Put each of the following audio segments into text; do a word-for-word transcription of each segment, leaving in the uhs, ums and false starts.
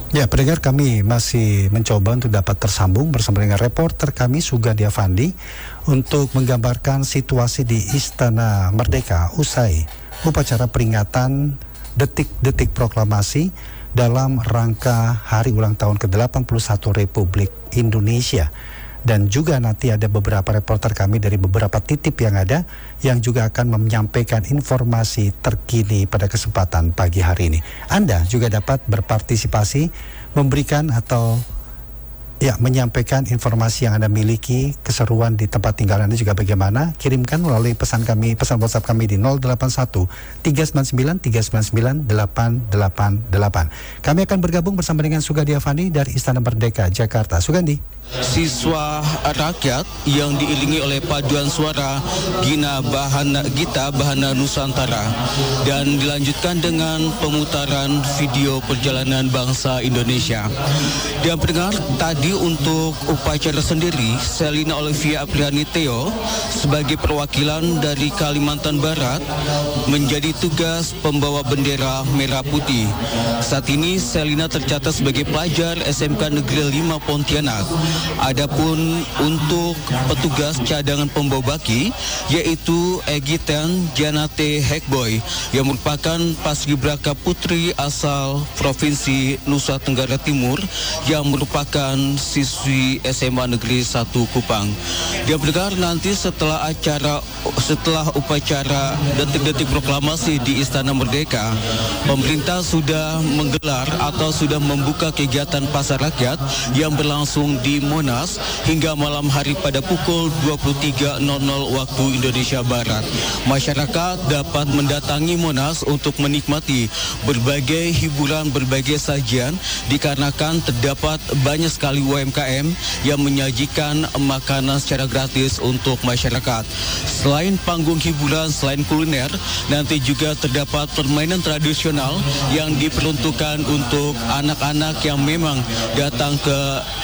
Ya, pendengar, kami masih mencoba untuk dapat tersambung bersama dengan reporter kami Sugandi Avandi untuk menggambarkan situasi di Istana Merdeka usai upacara peringatan detik-detik proklamasi dalam rangka hari ulang tahun ke delapan puluh satu Republik Indonesia. Dan juga nanti ada beberapa reporter kami dari beberapa titik yang ada yang juga akan menyampaikan informasi terkini pada kesempatan pagi hari ini. Anda juga dapat berpartisipasi, memberikan atau ya menyampaikan informasi yang Anda miliki, keseruan di tempat tinggal Anda juga bagaimana. Kirimkan melalui pesan kami, pesan WhatsApp kami di nol delapan satu tiga sembilan sembilan tiga sembilan sembilan delapan delapan delapan. Kami akan bergabung bersama dengan Sugandi Avandi dari Istana Merdeka, Jakarta. Sugandi. Siswa rakyat yang diiringi oleh paduan suara Gina Bahana Gita Bahana Nusantara dan dilanjutkan dengan pemutaran video perjalanan bangsa Indonesia. Dan pendengar, tadi untuk upacara sendiri, Selina Olivia Apriani Theo sebagai perwakilan dari Kalimantan Barat menjadi tugas pembawa bendera merah putih. Saat ini Selina tercatat sebagai pelajar S M K Negeri lima Pontianak. Adapun untuk petugas cadangan pembawa baki yaitu Egiten Janate Hekboy yang merupakan paskibraka putri asal Provinsi Nusa Tenggara Timur yang merupakan siswi S M A Negeri satu Kupang. Dia berdengar nanti setelah acara setelah upacara detik-detik proklamasi di Istana Merdeka, pemerintah sudah menggelar atau sudah membuka kegiatan pasar rakyat yang berlangsung di Monas hingga malam hari pada pukul dua puluh tiga nol nol waktu Indonesia Barat. Masyarakat dapat mendatangi Monas untuk menikmati berbagai hiburan, berbagai sajian dikarenakan terdapat banyak sekali U M K M yang menyajikan makanan secara gratis untuk masyarakat. Selain panggung hiburan, selain kuliner, nanti juga terdapat permainan tradisional yang diperuntukkan untuk anak-anak yang memang datang ke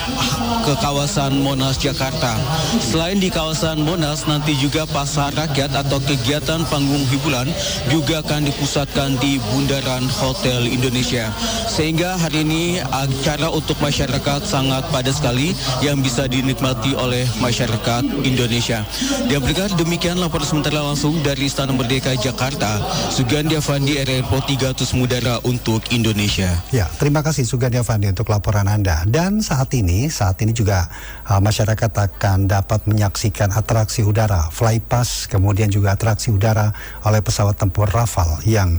ke kawasan Monas Jakarta. Selain di kawasan Monas, nanti juga pasar rakyat atau kegiatan panggung hiburan juga akan dipusatkan di bundaran Hotel Indonesia. Sehingga hari ini acara untuk masyarakat sangat padat sekali yang bisa dinikmati oleh masyarakat Indonesia. Dan berikut demikian laporan sementara langsung dari Istana Merdeka Jakarta. Sugandi Avandi, R R P tiga Tus Mudara untuk Indonesia. Ya, terima kasih Sugandi Avandi untuk laporan Anda. Dan saat ini, saat ini juga uh, masyarakat akan dapat menyaksikan atraksi udara Flypass, kemudian juga atraksi udara oleh pesawat tempur Rafale yang